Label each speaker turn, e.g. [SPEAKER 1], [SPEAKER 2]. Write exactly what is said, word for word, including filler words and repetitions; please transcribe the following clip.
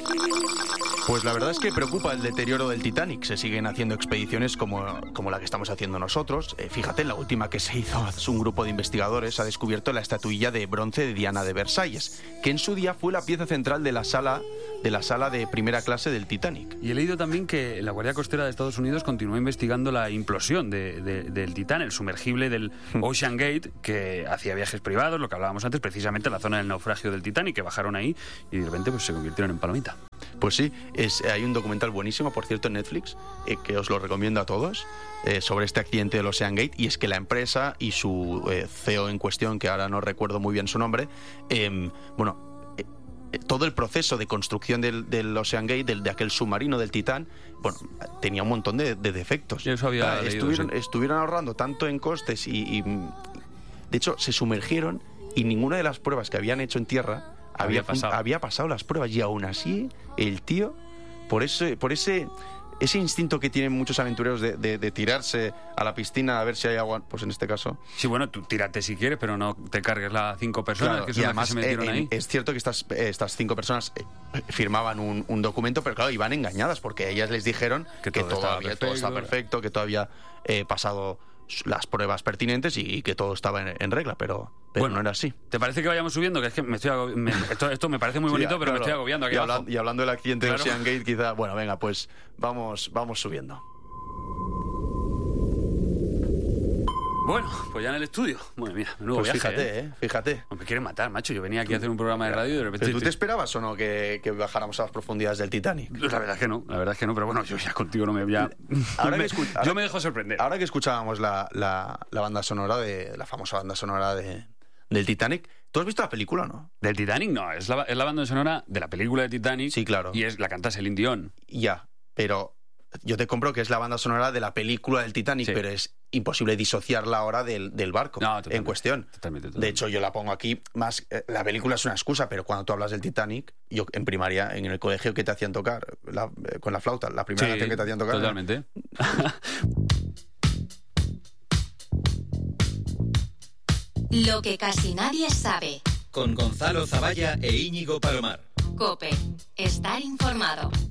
[SPEAKER 1] Pues la verdad es que preocupa el deterioro del Titanic. Se siguen haciendo expediciones como, como la que estamos haciendo nosotros. Eh, fíjate, la última que se hizo, un grupo de investigadores ha descubierto la estatuilla de bronce de Diana de Versalles, que en su día fue la pieza central de la sala de la sala de primera clase del Titanic.
[SPEAKER 2] Y he leído también que la Guardia Costera de Estados Unidos continúa investigando la implosión de, de, del Titán, el sumergible del Ocean Gate, que hacía viajes privados, lo que hablábamos antes, precisamente en la zona del naufragio del Titanic, que bajaron ahí y de repente pues, se convirtieron en palomita.
[SPEAKER 1] Pues sí, es, hay un documental buenísimo, por cierto, en Netflix, eh, que os lo recomiendo a todos, eh, sobre este accidente del Ocean Gate, y es que la empresa y su eh, C E O en cuestión, que ahora no recuerdo muy bien su nombre, eh, bueno, eh, todo el proceso de construcción del, del Ocean Gate, del, de aquel submarino del Titán, bueno, tenía un montón de, de defectos.
[SPEAKER 2] Yo eso había
[SPEAKER 1] ah,
[SPEAKER 2] leído,
[SPEAKER 1] estuvieron,
[SPEAKER 2] sí.
[SPEAKER 1] estuvieron ahorrando tanto en costes y, y, de hecho, se sumergieron y ninguna de las pruebas que habían hecho en tierra Había,
[SPEAKER 2] había, pasado.
[SPEAKER 1] había pasado las pruebas, y aún así el tío, por ese, por ese, ese instinto que tienen muchos aventureros de, de, de tirarse a la piscina a ver si hay agua, pues en este caso.
[SPEAKER 2] Sí, bueno, tú tírate si quieres, pero no te cargues las cinco personas,
[SPEAKER 1] Claro,
[SPEAKER 2] que son
[SPEAKER 1] y
[SPEAKER 2] las que
[SPEAKER 1] además
[SPEAKER 2] se metieron
[SPEAKER 1] eh,
[SPEAKER 2] ahí.
[SPEAKER 1] Es cierto que estas, estas cinco personas eh, firmaban un, un documento, pero claro, iban engañadas porque ellas les dijeron
[SPEAKER 2] Que
[SPEAKER 1] que,
[SPEAKER 2] todo
[SPEAKER 1] todavía
[SPEAKER 2] estaba
[SPEAKER 1] todo está
[SPEAKER 2] perfecto.
[SPEAKER 1] perfecto, que todavía eh, pasado las pruebas pertinentes y, y que todo estaba en, en regla, pero, pero
[SPEAKER 2] Bueno,
[SPEAKER 1] no era así.
[SPEAKER 2] ¿Te parece que vayamos subiendo? Que es que me estoy agobi- me- esto, esto me parece muy bonito,
[SPEAKER 1] Sí,
[SPEAKER 2] pero
[SPEAKER 1] claro.
[SPEAKER 2] me estoy agobiando aquí
[SPEAKER 1] y,
[SPEAKER 2] abajo.
[SPEAKER 1] habla- y hablando del accidente
[SPEAKER 2] Claro.
[SPEAKER 1] de Ocean Gate, quizá, bueno, venga, pues vamos, vamos subiendo.
[SPEAKER 2] Bueno, pues ya en el estudio. Bueno, mira, menudo
[SPEAKER 1] Pues
[SPEAKER 2] viaje,
[SPEAKER 1] fíjate,
[SPEAKER 2] ¿eh?
[SPEAKER 1] eh, fíjate.
[SPEAKER 2] Me quieren matar, macho. Yo venía aquí a hacer un programa de radio y de repente...
[SPEAKER 1] ¿Pero tú te
[SPEAKER 2] estoy-
[SPEAKER 1] esperabas o no que, que bajáramos a las profundidades del Titanic?
[SPEAKER 2] La verdad es que no, la verdad es que no, pero bueno, yo ya contigo no me... Ya...
[SPEAKER 1] Ahora
[SPEAKER 2] me-
[SPEAKER 1] que escu- ahora-
[SPEAKER 2] yo me dejo sorprender.
[SPEAKER 1] Ahora que escuchábamos la, la, la banda sonora, de la famosa banda sonora de, del Titanic, ¿tú has visto la película o no?
[SPEAKER 2] Del Titanic no, es la, es la banda sonora de la película de Titanic.
[SPEAKER 1] Sí, claro.
[SPEAKER 2] Y es la canta Celine Dion.
[SPEAKER 1] Ya, pero yo te compro que es la banda sonora de la película del Titanic,
[SPEAKER 2] Sí.
[SPEAKER 1] pero es imposible disociarla ahora del, del barco
[SPEAKER 2] No, totalmente,
[SPEAKER 1] en cuestión.
[SPEAKER 2] totalmente, totalmente.
[SPEAKER 1] De hecho, yo la pongo aquí más... eh, la película es una excusa, pero cuando tú hablas del Titanic, yo en primaria, en el colegio, que te hacían tocar la- eh, con la flauta, la primera
[SPEAKER 2] Sí,
[SPEAKER 1] canción que te hacían tocar...
[SPEAKER 2] totalmente.
[SPEAKER 3] Lo que casi nadie sabe.
[SPEAKER 4] Con Gonzalo Zavalla e Íñigo Palomar.
[SPEAKER 3] COPE. Estar informado.